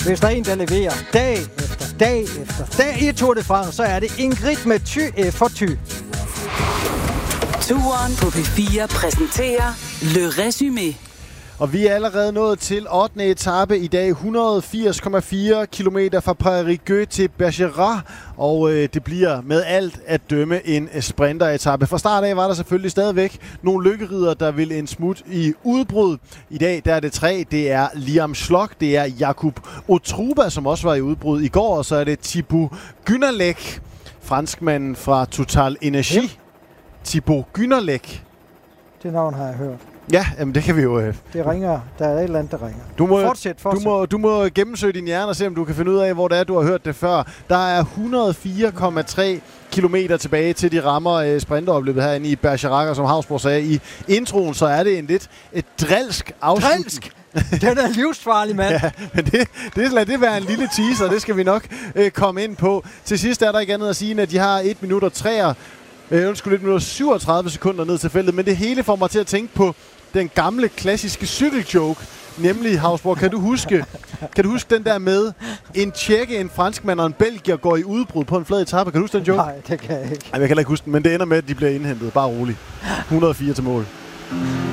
Hvis der er en, der leverer dag efter dag i Tour de France, så er det Ingrid med Thy for Thy. Touren på P4 præsenterer Le Résumé. Og vi er allerede nået til 8. etape i dag. 180,4 km fra Périgueux til Bergerac. Og det bliver med alt at dømme en sprinteretape. Fra start af var der selvfølgelig stadigvæk nogle lykkeridere, der vil en smut i udbrud. I dag der er det 3. Det er Liam Schlock, det er Jakub Otruba, som også var i udbrud i går. Og så er det Thibaut Günnerlech, franskmanden fra Total Energy. Yep. Thibaut Günnerlech. Det navn har jeg hørt. Ja, jamen det kan vi jo... Det ringer. Der er et eller andet, der ringer. Fortsæt. Du må gennemsøge din hjerne og se, om du kan finde ud af, hvor det er, du har hørt det før. Der er 104,3 kilometer tilbage til de rammer sprinteropløbet herinde i Bergerac, og som Hausborg sagde i introen, så er det en lidt drilsk afslutning. Drilsk? Den er livsfarlig, mand. Ja, men lad det være en lille teaser, det skal vi nok komme ind på. Til sidst er der ikke andet at sige, at de har 1 minut og 37 sekunder ned til feltet, men det hele får mig til at tænke på den gamle klassiske cykeljoke, nemlig Hausborg. Kan du huske den der med en tjekke, en franskmand og en belgier går i udbrud på en flad etape? Kan du huske den joke? Nej, det kan jeg ikke. Jeg kan ikke huske den, men det ender med, at de bliver indhentet. Bare rolig. 104 til mål.